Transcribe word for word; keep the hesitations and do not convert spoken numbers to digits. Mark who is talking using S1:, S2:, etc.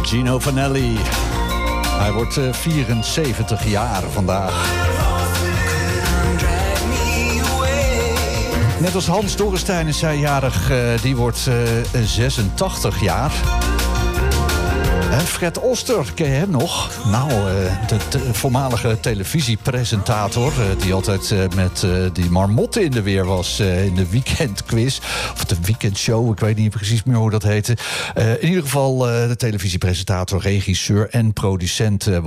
S1: Gino Vanelli. Hij wordt uh, vierenzeventig jaar vandaag. Net als Hans Dorrestein is hij jarig. Uh, die wordt uh, zesentachtig jaar. En Fred Oster, ken je hem nog? Nou, de, de voormalige televisiepresentator... die altijd met die marmotten in de weer was in de weekendquiz. Of de weekendshow, ik weet niet precies meer hoe dat heette. In ieder geval de televisiepresentator, regisseur en producent